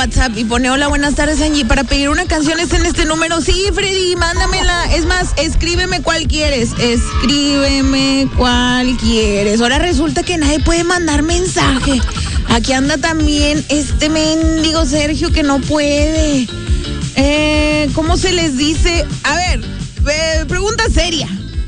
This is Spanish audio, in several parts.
WhatsApp y pone: hola, buenas tardes, Angie, para pedir una canción es en este número. Sí, Freddy, mándamela. Es más, escríbeme cuál quieres. Ahora resulta que nadie puede mandar mensaje. Aquí anda también este mendigo Sergio que no puede. ¿Cómo se les dice? A ver, pregunta seria.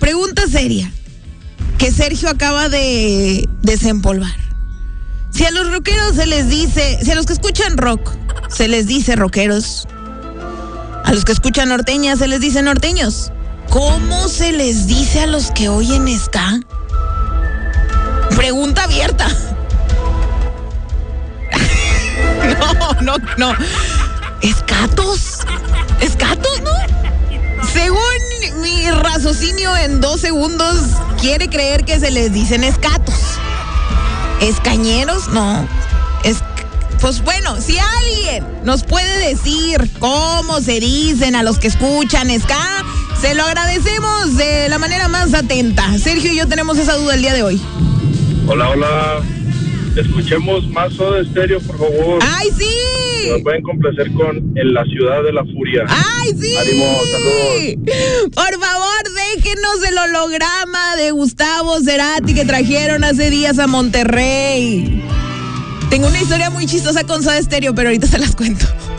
Que Sergio acaba de desempolvar. Si a los rockeros se les dice, si a los que escuchan rock se les dice rockeros, a los que escuchan norteñas se les dice norteños, ¿cómo se les dice a los que oyen ska? Pregunta abierta. No. ¿Escatos, no? Según mi raciocinio en 2 segundos, quiere creer que se les dicen escatos. ¿Escañeros? No. Pues bueno, si alguien nos puede decir cómo se dicen a los que escuchan ska, se lo agradecemos de la manera más atenta. Sergio y yo tenemos esa duda el día de hoy. Hola. Escuchemos más Soda Stereo, por favor. ¡Ay, sí! Nos pueden complacer con En la Ciudad de la Furia. ¡Ay, sí! ¡Ánimo, saludos! Por favor, déjenos el holograma de Gustavo Cerati que trajeron hace días a Monterrey. Tengo una historia muy chistosa con Soda Stereo, pero ahorita se las cuento.